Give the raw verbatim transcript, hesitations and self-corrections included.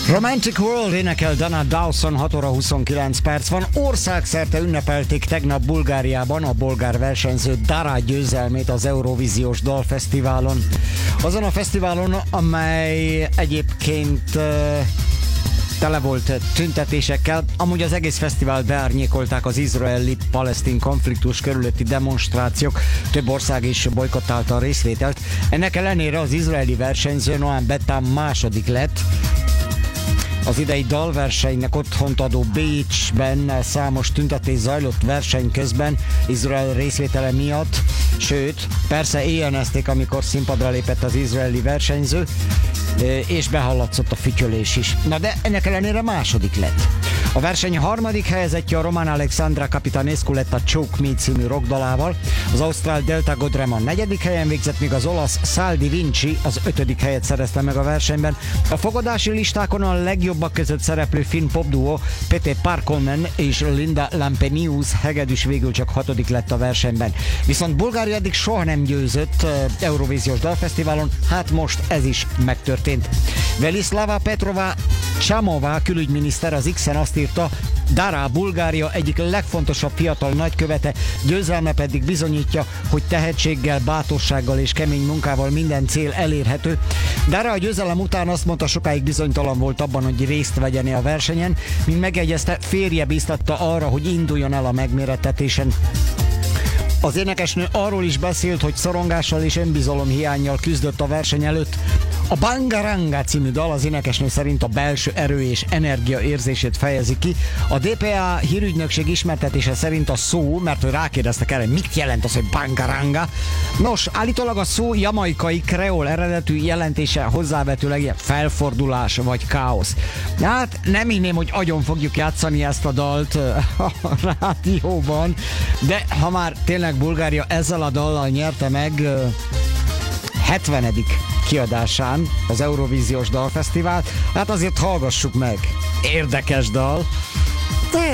Romantic World énekel Dana Dawson, hat óra huszonkilenc perc van. Országszerte ünnepelték tegnap Bulgáriában a bolgár versenyző Dara győzelmét az Eurovíziós Dalfesztiválon. Azon a fesztiválon, amely egyébként uh, tele volt tüntetésekkel, amúgy az egész fesztivál beárnyékolták az izraeli-palesztin konfliktus körülötti demonstrációk, több ország is bojkottálta a részvételt. Ennek ellenére az izraeli versenyző Noam Betam második lett. Az idei dalversenynek otthont adó Bécsben számos tüntetés zajlott verseny közben Izrael részvétele miatt, sőt, persze éjjelezték, amikor színpadra lépett az izraeli versenyző, és behallatszott a fütyölés is. Na de ennek ellenére második lett. A verseny harmadik helyezettje a román Alexandra Capitanescu lett a Choke Me című rockdalával, az ausztrál Delta Godrem a negyedik helyen végzett, míg az olasz Sal Di Vinci az ötödik helyet szerezte meg a versenyben. A fogadási listákon a legjobbak között szereplő finn popduó Pete Parkonen és Linda Lampenius hegedűs végül csak hatodik lett a versenyben. Viszont Bulgária eddig soha nem győzött uh, Eurovíziós Dalfesztiválon, hát most ez is megtörtént. Velislava Petrova Csamova külügyminiszter az X-en azt írta, Dara Bulgária egyik legfontosabb fiatal nagykövete, győzelme pedig bizonyítja, hogy tehetséggel, bátorsággal és kemény munkával minden cél elérhető. Dara a győzelem után azt mondta, sokáig bizonytalan volt abban, hogy részt vegyen a versenyen, mint megjegyezte, férje biztatta arra, hogy induljon el a megmérettetésen. Az énekesnő arról is beszélt, hogy szorongással és önbizalom hiánnyal küzdött a verseny előtt. A Bangaranga című dal az énekesnő szerint a belső erő és energia érzését fejezi ki. A dé pé á hírügynökség ismertetése szerint a szó, mert ő rákérdeztek erre, mit jelent az, hogy Bangaranga. Nos, állítólag a szó jamaikai kreol eredetű, jelentése hozzávetőleg felfordulás vagy káosz. Hát nem hinném, hogy agyon fogjuk játszani ezt a dalt a rádióban, de ha már tényleg Bulgária ezzel a dallal nyerte meg hetvenedik kiadásán az Eurovíziós Dalfesztivált, hát azért hallgassuk meg. Érdekes dal.